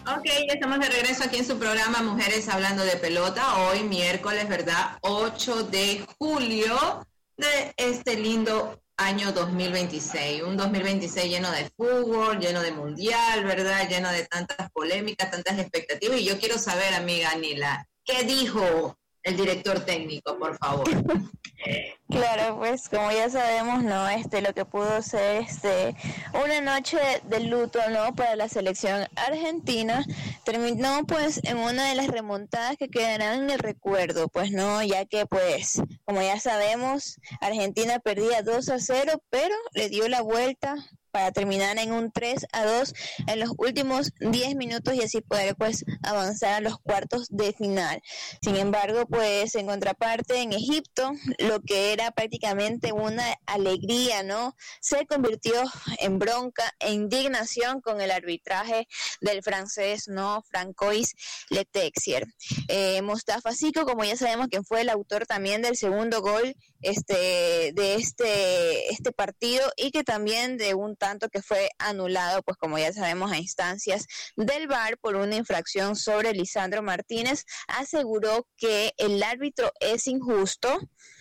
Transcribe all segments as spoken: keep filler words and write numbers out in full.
Ok, ya estamos de regreso aquí en su programa Mujeres Hablando de Pelota. Hoy miércoles, ¿verdad? ocho de julio de este lindo año dos mil veintiséis. Un dos mil veintiséis lleno de fútbol, lleno de mundial, ¿verdad? Lleno de tantas polémicas, tantas expectativas. Y yo quiero saber, amiga Anila, ¿qué dijo el director técnico, por favor? Claro, pues como ya sabemos, no, este, lo que pudo ser, este, una noche de luto, ¿no? Para la selección argentina, terminó, pues, en una de las remontadas que quedarán en el recuerdo, pues, no, ya que, pues, como ya sabemos, Argentina perdía dos a cero, pero le dio la vuelta para terminar en un tres a dos en los últimos diez minutos y así poder pues avanzar a los cuartos de final. Sin embargo, pues en contraparte en Egipto, lo que era prácticamente una alegría, ¿no? Se convirtió en bronca e indignación con el arbitraje del francés, ¿no? Francois Letexier. Eh, Mostafa Siko, como ya sabemos, quien fue el autor también del segundo gol este de este este partido y que también de un tanto que fue anulado, pues como ya sabemos, a instancias del V A R por una infracción sobre Lisandro Martínez, aseguró que el árbitro es injusto.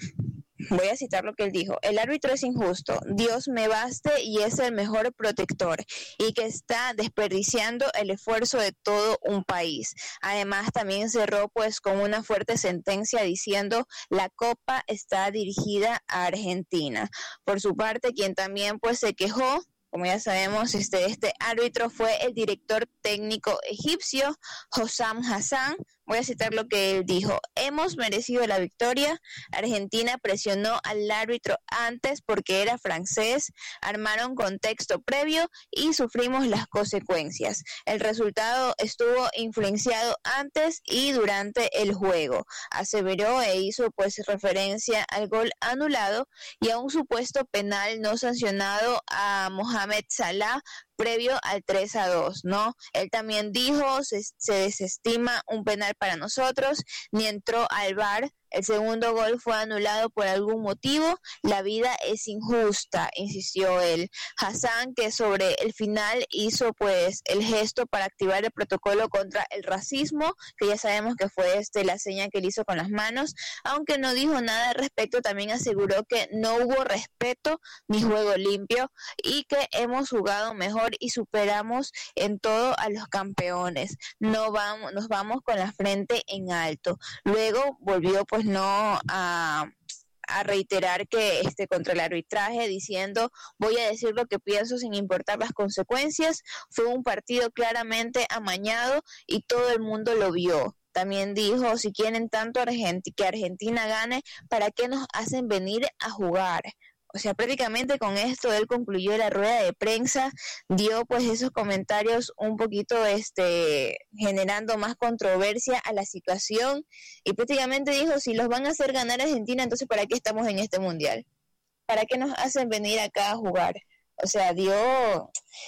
Voy a citar lo que él dijo: el árbitro es injusto, Dios me baste y es el mejor protector, y que está desperdiciando el esfuerzo de todo un país. Además también cerró pues con una fuerte sentencia diciendo: la copa está dirigida a Argentina. Por su parte, quien también pues se quejó, como ya sabemos, este, este árbitro fue el director técnico egipcio, Hossam Hassan. Voy a citar lo que él dijo: hemos merecido la victoria, Argentina presionó al árbitro antes porque era francés, armaron contexto previo y sufrimos las consecuencias. El resultado estuvo influenciado antes y durante el juego, aseveró e hizo pues referencia al gol anulado y a un supuesto penal no sancionado a Mohamed Salah previo al tres a dos, ¿no? Él también dijo: se, se desestima un penal para nosotros, ni entró al V A R, el segundo gol fue anulado por algún motivo, la vida es injusta, insistió él. Hassan, que sobre el final hizo pues el gesto para activar el protocolo contra el racismo, que ya sabemos que fue este la seña que él hizo con las manos, aunque no dijo nada al respecto, también aseguró que no hubo respeto ni juego limpio y que hemos jugado mejor y superamos en todo a los campeones. No vamos, nos vamos con la frente en alto. Luego volvió pues no a a reiterar que este contra el arbitraje, diciendo: voy a decir lo que pienso sin importar las consecuencias, fue un partido claramente amañado y todo el mundo lo vio. También dijo: si quieren tanto Argenti- que Argentina gane, ¿para qué nos hacen venir a jugar? O sea, prácticamente con esto él concluyó la rueda de prensa, dio pues esos comentarios un poquito este generando más controversia a la situación y prácticamente dijo: si los van a hacer ganar a Argentina, entonces ¿para qué estamos en este mundial? ¿Para qué nos hacen venir acá a jugar? O sea, dio,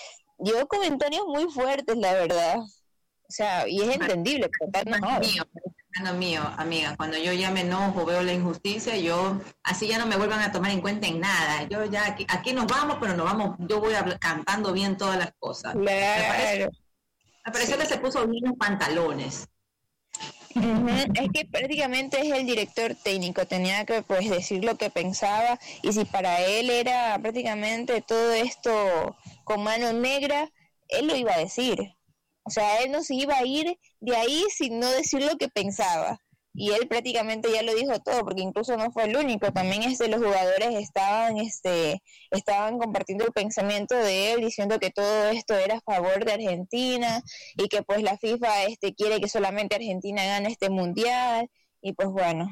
dio comentarios muy fuertes, la verdad. O sea, y es entendible, porque está enojado. No, mío, amiga, cuando yo ya me enojo, veo la injusticia, yo así ya no me vuelvan a tomar en cuenta en nada. Yo ya aquí, aquí nos vamos, pero nos vamos, yo voy habl- cantando bien todas las cosas. Claro. Me pareció, me pareció sí. que se puso bien los pantalones. Uh-huh. Es que prácticamente es el director técnico, tenía que pues decir lo que pensaba, y si para él era prácticamente todo esto con mano negra, él lo iba a decir. O sea, él no se iba a ir de ahí sin no decir lo que pensaba. Y él prácticamente ya lo dijo todo, porque incluso no fue el único. También este, los jugadores estaban, este, estaban compartiendo el pensamiento de él, diciendo que todo esto era a favor de Argentina y que pues la FIFA este, quiere que solamente Argentina gane este mundial. Y pues bueno.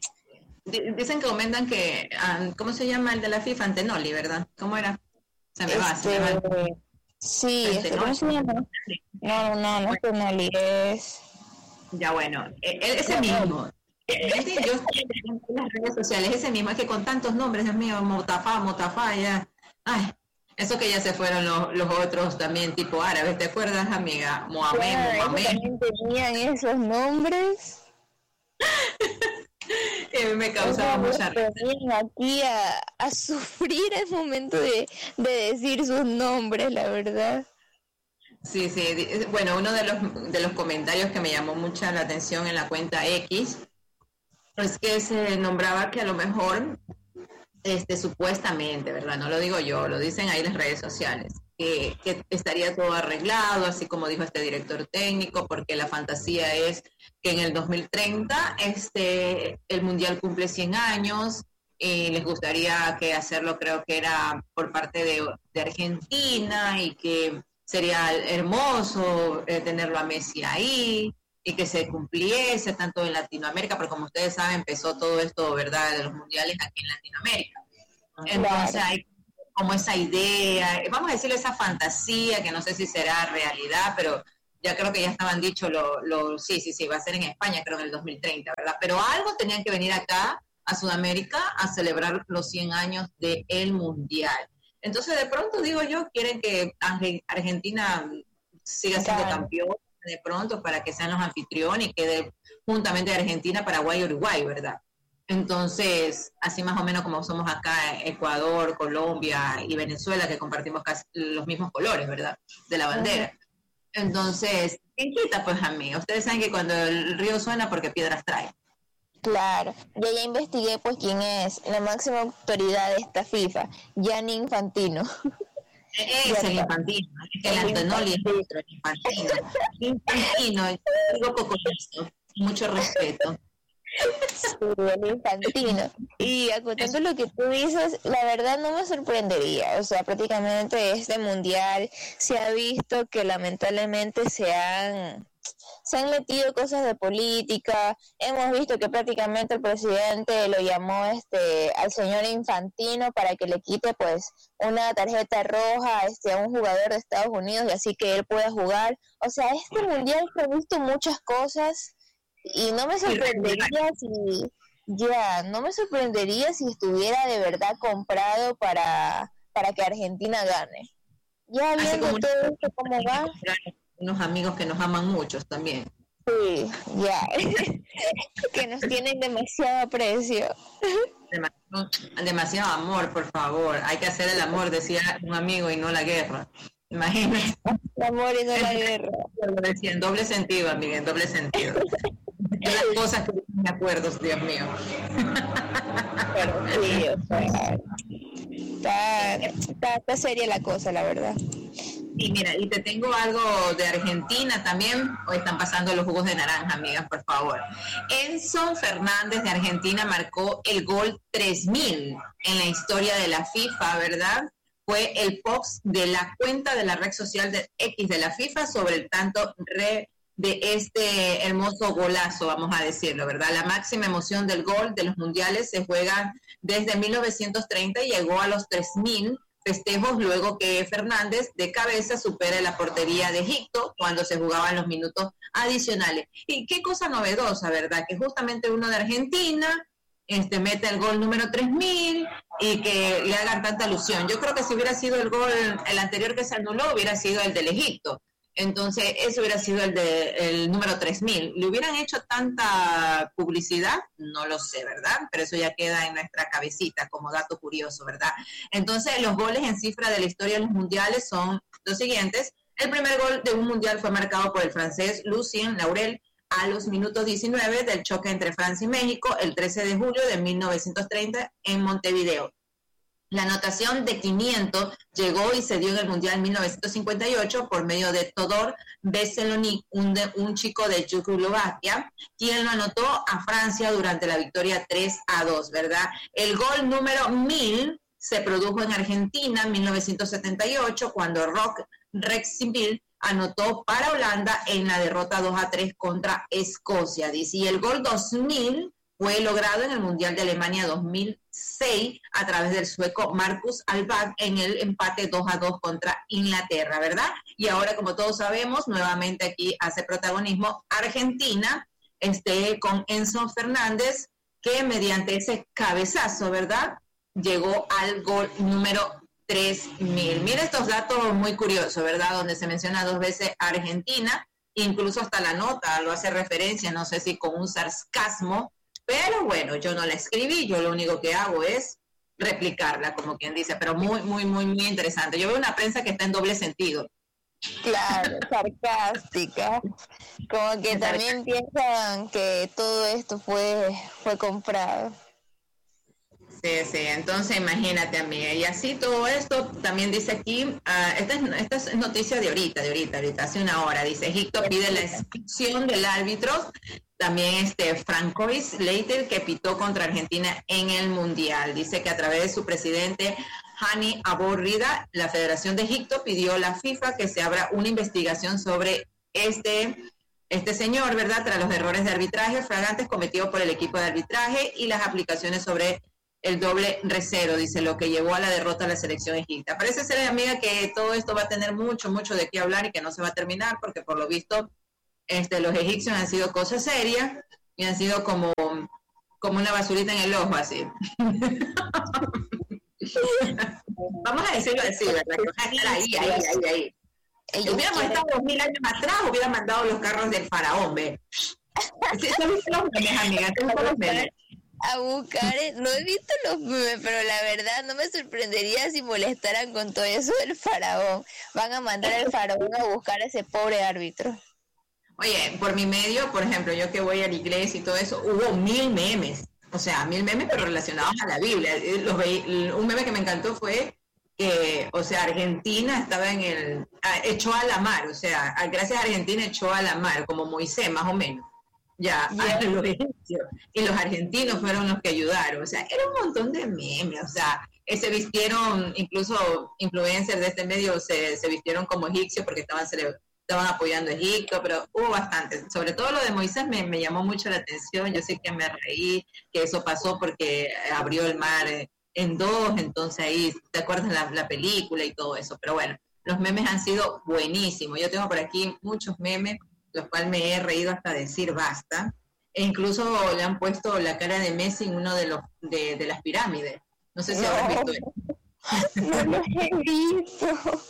Dicen que comentan que, ¿cómo se llama el de la FIFA? Antenoli, ¿verdad? ¿Cómo era? Se me va, este, se me va. Sí, este, ¿cómo se llama? No, no, no es Antenoli, es... Ya bueno, ese mismo. Yo estoy en las redes sociales, ese mismo, es que con tantos nombres, Dios mío, Motafá, Motafá, ya. Ay, eso que ya se fueron los, los otros también, tipo árabes, ¿te acuerdas, amiga? Mohamed, yeah, Mohamed. También tenían esos nombres. Que me causaba mucha risa. Aquí a, a sufrir el momento de, de decir sus nombres, la verdad. Sí, sí. Bueno, uno de los, de los comentarios que me llamó mucha la atención en la cuenta X es que se nombraba que a lo mejor, este, supuestamente, ¿verdad? No lo digo yo, lo dicen ahí las redes sociales, que, que estaría todo arreglado, así como dijo este director técnico, porque la fantasía es que en el dos mil treinta este, el Mundial cumple cien años y les gustaría que hacerlo, creo que era por parte de, de Argentina, y que sería hermoso eh, tenerlo a Messi ahí y que se cumpliese tanto en Latinoamérica, porque como ustedes saben, empezó todo esto, ¿verdad?, de los mundiales aquí en Latinoamérica. Entonces claro, hay como esa idea, vamos a decirle esa fantasía, que no sé si será realidad, pero ya creo que ya estaban dicho, lo, lo, sí, sí, sí, va a ser en España, creo en el dos mil treinta, ¿verdad? Pero algo tenían que venir acá, a Sudamérica, a celebrar los cien años del Mundial. Entonces, de pronto, digo yo, quieren que Argentina siga siendo claro, campeón, de pronto, para que sean los anfitriones y quede juntamente Argentina, Paraguay y Uruguay, ¿verdad? Entonces, así más o menos como somos acá, Ecuador, Colombia y Venezuela, que compartimos casi los mismos colores, ¿verdad?, de la bandera. Entonces, ¿quién quita? Pues a mí. Ustedes saben que cuando el río suena, porque piedras trae. Claro, yo ya investigué pues quién es la máxima autoridad de esta FIFA, Gianni Infantino. Es el Infantino, es que el Antonoli es nuestro, el Infantino. Infantino, digo con esto, mucho respeto. Sí, el Infantino. Y acotando lo que tú dices, la verdad no me sorprendería. O sea, prácticamente este mundial se ha visto que lamentablemente se han, se han metido cosas de política. Hemos visto que prácticamente el presidente lo llamó este al señor Infantino para que le quite pues una tarjeta roja este, a un jugador de Estados Unidos y así que él pueda jugar. O sea, este mundial se ha visto muchas cosas. Y no me sorprendería si ya, no me sorprendería si estuviera de verdad comprado para, para que Argentina gane. Ya viendo todo esto cómo va. Unos amigos que nos aman muchos también. Sí, ya. Que nos tienen demasiado aprecio. Demasiado, demasiado amor, por favor. Hay que hacer el amor, decía un amigo, y no la guerra. Imagínate. El amor y no la guerra. Lo decía en doble sentido, amiga, en doble sentido. Las cosas que me acuerdo, Dios mío. Pero sí, o sea, está, está, está seria la cosa, la verdad. Y mira, y te tengo algo de Argentina también. Hoy están pasando los jugos de naranja, amigas, por favor. Enzo Fernández de Argentina marcó el gol tres mil en la historia de la FIFA, ¿verdad? Fue el post de la cuenta de la red social de X de la FIFA sobre el tanto re de este hermoso golazo, vamos a decirlo, ¿verdad? La máxima emoción del gol de los mundiales se juega desde mil novecientos treinta y llegó a los tres mil festejos luego que Fernández de cabeza supera la portería de Egipto cuando se jugaban los minutos adicionales. Y qué cosa novedosa, ¿verdad? Que justamente uno de Argentina este, mete el gol número tres mil y que le hagan tanta alusión. Yo creo que si hubiera sido el gol, el anterior que se anuló, hubiera sido el del Egipto. Entonces, eso hubiera sido el de el número tres mil. ¿Le hubieran hecho tanta publicidad? No lo sé, ¿verdad? Pero eso ya queda en nuestra cabecita como dato curioso, ¿verdad? Entonces, los goles en cifra de la historia de los mundiales son los siguientes. El primer gol de un mundial fue marcado por el francés Lucien Laurel a los minutos diecinueve del choque entre Francia y México el trece de julio de mil novecientos treinta en Montevideo. La anotación de quinientos llegó y se dio en el Mundial mil novecientos cincuenta y ocho por medio de Todor Veselnik, un, de, un chico de Checoslovaquia, quien lo anotó a Francia durante la victoria tres a dos, ¿verdad? El gol número mil se produjo en Argentina en mil novecientos setenta y ocho cuando Rock Rexville anotó para Holanda en la derrota dos a tres contra Escocia, dice. Y el gol dos mil fue logrado en el Mundial de Alemania dos mil seis a través del sueco Marcus Alback en el empate dos a dos contra Inglaterra, ¿verdad? Y ahora, como todos sabemos, nuevamente aquí hace protagonismo Argentina, este, con Enzo Fernández, que mediante ese cabezazo, ¿verdad?, llegó al gol número tres mil. Mira estos datos muy curiosos, ¿verdad?, donde se menciona dos veces Argentina, incluso hasta la nota lo hace referencia, no sé si con un sarcasmo, pero bueno, yo no la escribí, yo lo único que hago es replicarla, como quien dice, pero muy, muy, muy, muy interesante. Yo veo una prensa que está en doble sentido. Claro, sarcástica. Como que también piensan que todo esto fue, fue comprado. Sí, sí, entonces imagínate, amiga, y así todo esto, también dice aquí, uh, esta, es, esta es noticia de ahorita, de ahorita, ahorita, hace una hora, dice, Egipto pide la expulsión del árbitro, también este Francois Leiter, que pitó contra Argentina en el Mundial, dice que a través de su presidente, Hani Abu Rida, la Federación de Egipto pidió a la FIFA que se abra una investigación sobre este... Este señor, ¿verdad?, tras los errores de arbitraje flagrantes cometidos por el equipo de arbitraje y las aplicaciones sobre el doble recero, dice, lo que llevó a la derrota de la selección egipcia. Parece ser, amiga, que todo esto va a tener mucho, mucho de qué hablar y que no se va a terminar, porque por lo visto este, los egipcios han sido cosas serias y han sido como, como una basurita en el ojo, así. Vamos a decirlo así, ¿verdad? Que van a estar ahí, ahí, ahí, ahí. Si hubiéramos estado dos mil años atrás, hubiera mandado los carros del faraón, ¿ve? Sí, son los memes, amiga, son los memes. A buscar, no he visto los memes, pero la verdad no me sorprendería si molestaran con todo eso del faraón. Van a mandar al faraón a buscar a ese pobre árbitro. Oye, por mi medio, por ejemplo, yo que voy a la iglesia y todo eso, hubo mil memes, o sea, mil memes pero relacionados a la Biblia. Los ve, un meme que me encantó fue que, o sea, Argentina estaba en el, echó a la mar, o sea, gracias a Argentina echó a la mar, como Moisés más o menos. Ya, yeah. A los egipcios, y los argentinos fueron los que ayudaron, o sea, era un montón de memes, o sea, eh, se vistieron, incluso influencers de este medio se, se vistieron como egipcios porque estaban, estaban apoyando a Egipto, pero hubo bastante, sobre todo lo de Moisés me, me llamó mucho la atención, yo sé que me reí, que eso pasó porque abrió el mar en dos, entonces ahí, ¿te acuerdas la, la película y todo eso? Pero bueno, los memes han sido buenísimos, yo tengo por aquí muchos memes, los cuales me he reído hasta decir basta, e incluso le han puesto la cara de Messi en uno de los de, de las pirámides. No sé si no, habrás visto eso. No lo he visto.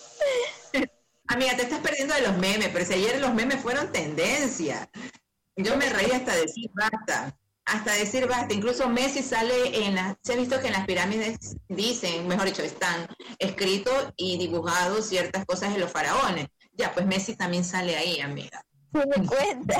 Amiga, te estás perdiendo de los memes, pero si ayer los memes fueron tendencia. Yo me reí hasta decir basta, hasta decir basta. Incluso Messi sale en la, se ha visto que en las pirámides dicen, mejor dicho, están escritos y dibujados ciertas cosas de los faraones. Ya, pues Messi también sale ahí, amiga. Se me cuenta.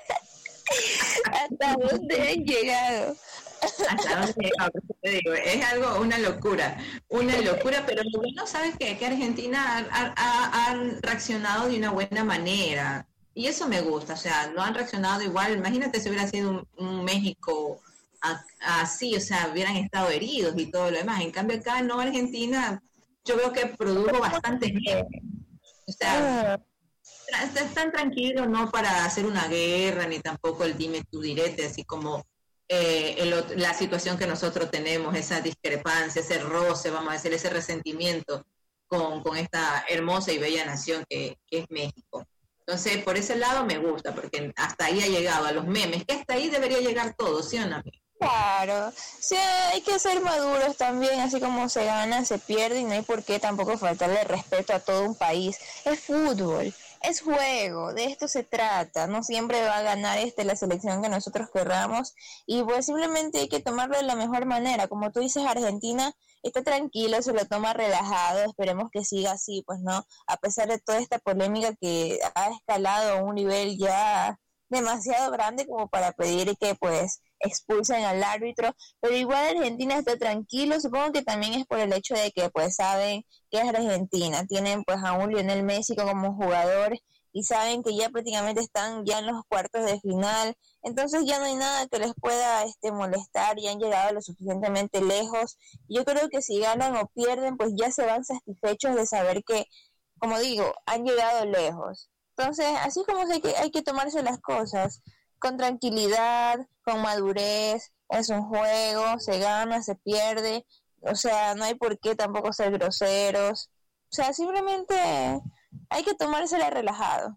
¿Hasta dónde han llegado? Hasta dónde han llegado, te digo, es algo, una locura, una locura, pero lo bueno, ¿sabes qué? Que Argentina ha, ha, ha reaccionado de una buena manera, y eso me gusta, o sea, no han reaccionado igual, imagínate si hubiera sido un, un México a, así, o sea, hubieran estado heridos y todo lo demás, en cambio acá, no, Argentina, yo veo que produjo bastante bien, o sea... Están tranquilos, no para hacer una guerra, ni tampoco el dime tú direte, así como eh, el, la situación que nosotros tenemos, esa discrepancia, ese roce, vamos a decir, ese resentimiento con, con esta hermosa y bella nación que, que es México. Entonces, por ese lado me gusta, porque hasta ahí ha llegado, a los memes, que hasta ahí debería llegar todo, ¿sí o no? Claro, sí, hay que ser maduros también, así como se gana, se pierde, y no hay por qué tampoco faltarle respeto a todo un país. Es fútbol. Es juego, de esto se trata, no siempre va a ganar este la selección que nosotros querramos, y pues simplemente hay que tomarlo de la mejor manera. Como tú dices, Argentina está tranquilo, se lo toma relajado, esperemos que siga así, pues no, a pesar de toda esta polémica que ha escalado a un nivel ya demasiado grande como para pedir que pues expulsen al árbitro, pero igual Argentina está tranquilo, supongo que también es por el hecho de que pues saben que es Argentina, tienen pues a un Lionel Messi como jugador y saben que ya prácticamente están ya en los cuartos de final, entonces ya no hay nada que les pueda este molestar, ya han llegado lo suficientemente lejos. Yo creo que si ganan o pierden pues ya se van satisfechos de saber que, como digo, han llegado lejos. Entonces así como hay que, hay que tomarse las cosas, con tranquilidad, con madurez, es un juego, se gana, se pierde, o sea, no hay por qué tampoco ser groseros, o sea, simplemente hay que tomársela relajado.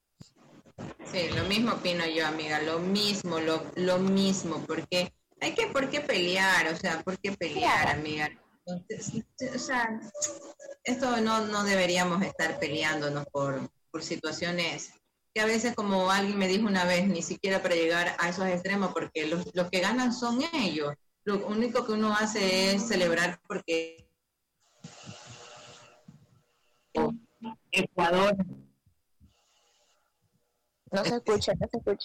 Sí, lo mismo opino yo, amiga, lo mismo, lo, lo mismo, porque hay que, ¿por qué pelear? O sea, ¿por qué pelear, amiga? Entonces, o sea, esto no, no deberíamos estar peleándonos por, por situaciones que a veces, como alguien me dijo una vez, ni siquiera para llegar a esos extremos, porque los, los que ganan son ellos. Lo único que uno hace es celebrar porque Ecuador. No se escucha, no se escucha.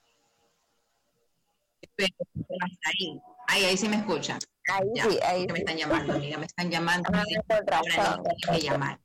Pero hasta ahí. Ahí, ahí sí me escuchan. Ahí ya, sí, ahí que sí. me están llamando, amiga, me están llamando. Ah, ahora no tienen que llamar.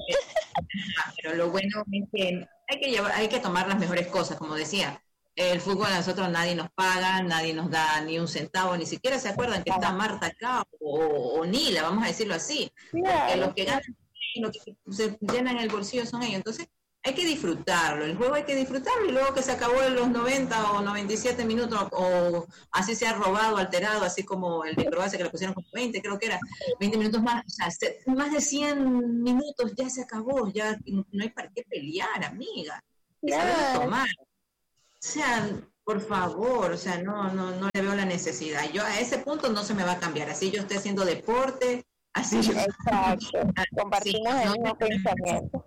Pero lo bueno es que hay que llevar, hay que tomar las mejores cosas, como decía. El fútbol a nosotros nadie nos paga, nadie nos da ni un centavo, ni siquiera se acuerdan que está Marta acá o, o Nila, vamos a decirlo así. Claro. Porque los que ganan, los que se llenan el bolsillo son ellos. Entonces hay que disfrutarlo, el juego hay que disfrutarlo y luego que se acabó en los noventa o noventa y siete minutos o así se ha robado, alterado, así como el de Croacia que le pusieron como veinte, creo que era veinte minutos más, o sea, más de cien minutos ya se acabó, ya no hay para qué pelear, amiga. Y claro. Saber tomar. O sea, por favor, o sea, no, no, no le veo la necesidad. Yo a ese punto no se me va a cambiar. Así yo esté haciendo deporte, así yo... Exacto, compartimos sí, el mismo no, pensamiento.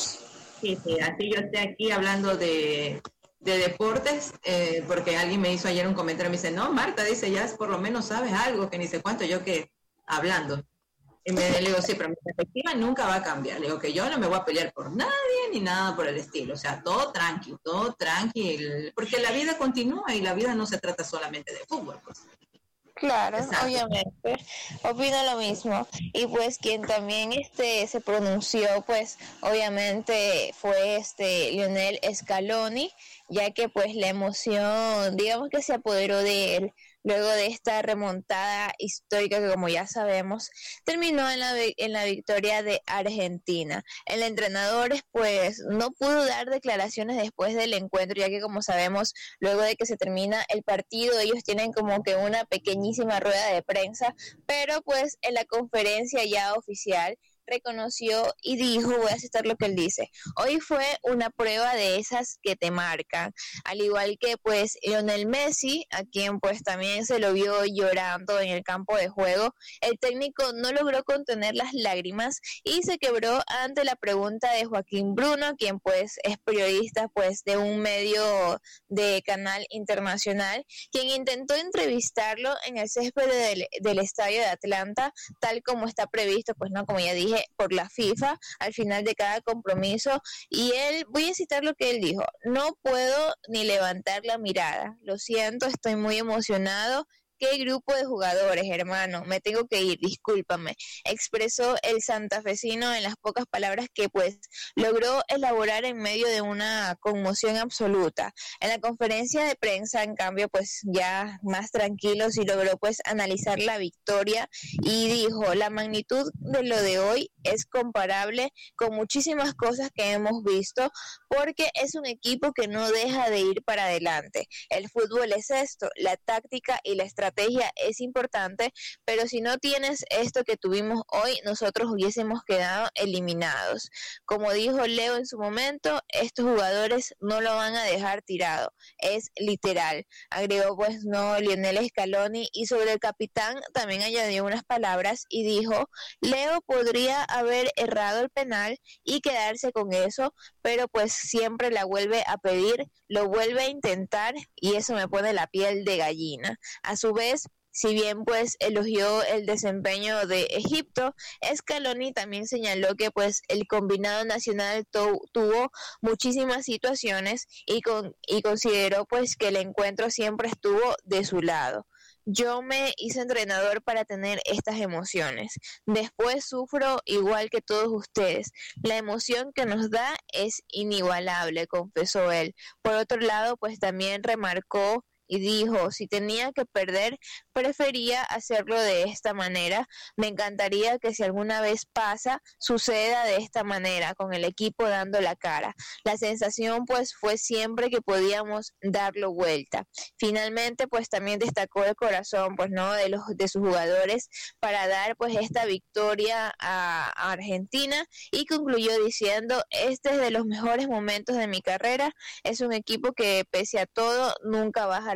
Sí, sí, así yo esté aquí hablando de, de deportes, eh, porque alguien me hizo ayer un comentario, me dice, no, Marta, dice, ya por lo menos sabes algo, que ni sé cuánto, yo que hablando. Y me le digo, sí, pero mi perspectiva nunca va a cambiar. Le digo que yo no me voy a pelear por nadie ni nada por el estilo. O sea, todo tranquilo, todo tranquilo. Porque la vida continúa y la vida no se trata solamente de fútbol. Pues. Claro, exacto. Obviamente, opino lo mismo. Y pues quien también este se pronunció, pues obviamente fue este Lionel Scaloni, ya que pues la emoción, digamos que se apoderó de él luego de esta remontada histórica que, como ya sabemos, terminó en la, en la victoria de Argentina. El entrenador pues no pudo dar declaraciones después del encuentro, ya que, como sabemos, luego de que se termina el partido, ellos tienen como que una pequeñísima rueda de prensa, pero pues en la conferencia ya oficial reconoció y dijo, voy a citar lo que él dice: hoy fue una prueba de esas que te marcan, al igual que pues Lionel Messi, a quien pues también se lo vio llorando en el campo de juego. El técnico no logró contener las lágrimas y se quebró ante la pregunta de Joaquín Bruno, quien pues es periodista pues de un medio de canal internacional, quien intentó entrevistarlo en el césped del, del estadio de Atlanta, tal como está previsto, pues no, como ya dije, por la FIFA al final de cada compromiso. Y él, voy a citar lo que él dijo: no puedo ni levantar la mirada, lo siento, estoy muy emocionado. ¿Qué grupo de jugadores, hermano? Me tengo que ir, discúlpame, expresó el santafesino en las pocas palabras que pues logró elaborar en medio de una conmoción absoluta. En la conferencia de prensa, en cambio, pues ya más tranquilo, sí logró pues analizar la victoria y dijo: la magnitud de lo de hoy es comparable con muchísimas cosas que hemos visto, porque es un equipo que no deja de ir para adelante. El fútbol es esto, la táctica y la estrategia estrategia es importante, pero si no tienes esto que tuvimos hoy, nosotros hubiésemos quedado eliminados. Como dijo Leo en su momento, estos jugadores no lo van a dejar tirado, es literal. Agregó pues no Lionel Scaloni, y sobre el capitán también añadió unas palabras y dijo: Leo podría haber errado el penal y quedarse con eso, pero pues siempre la vuelve a pedir, lo vuelve a intentar y eso me pone la piel de gallina. A su vez, si bien pues elogió el desempeño de Egipto, Scaloni también señaló que pues el combinado nacional tu, tuvo muchísimas situaciones y, con, y consideró pues que el encuentro siempre estuvo de su lado. Yo me hice entrenador para tener estas emociones. Después sufro igual que todos ustedes. La emoción que nos da es inigualable, confesó él. Por otro lado, pues también remarcó y dijo: si tenía que perder, prefería hacerlo de esta manera. Me encantaría que si alguna vez pasa, suceda de esta manera, con el equipo dando la cara. La sensación pues fue siempre que podíamos darlo vuelta. Finalmente pues también destacó el corazón pues no de los de sus jugadores para dar pues esta victoria a, a Argentina, y concluyó diciendo: este es de los mejores momentos de mi carrera. Es un equipo que pese a todo nunca baja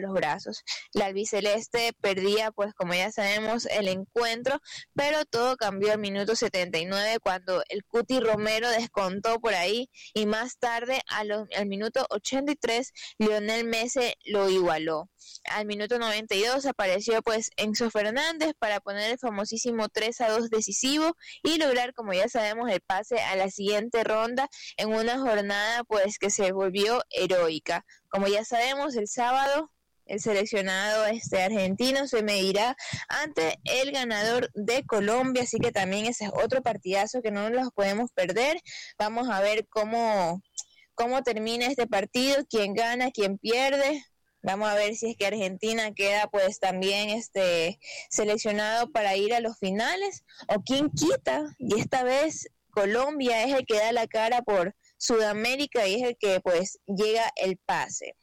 los brazos. La albiceleste perdía, pues como ya sabemos, el encuentro, pero todo cambió al minuto setenta y nueve cuando el Cuti Romero descontó por ahí, y más tarde a los, al minuto ochenta y tres Lionel Messi lo igualó. Al minuto noventa y dos apareció pues Enzo Fernández para poner el famosísimo tres a dos decisivo y lograr, como ya sabemos, el pase a la siguiente ronda en una jornada pues que se volvió heroica. Como ya sabemos, el sábado el seleccionado este argentino se medirá ante el ganador de Colombia, así que también ese es otro partidazo que no nos lo podemos perder. Vamos a ver cómo, cómo termina este partido, quién gana, quién pierde. Vamos a ver si es que Argentina queda pues también este seleccionado para ir a los finales, o quién quita, y esta vez Colombia es el que da la cara por Sudamérica y es el que pues llega el pase.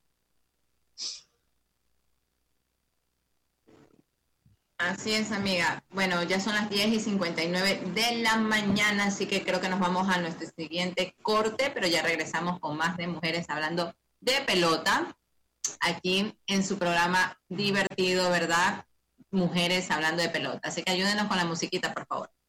Así es, amiga. Bueno, ya son las diez y cincuenta y nueve de la mañana, así que creo que nos vamos a nuestro siguiente corte, pero ya regresamos con más de Mujeres Hablando de Pelota, aquí en su programa divertido, ¿verdad? Mujeres Hablando de Pelota. Así que ayúdenos con la musiquita, por favor.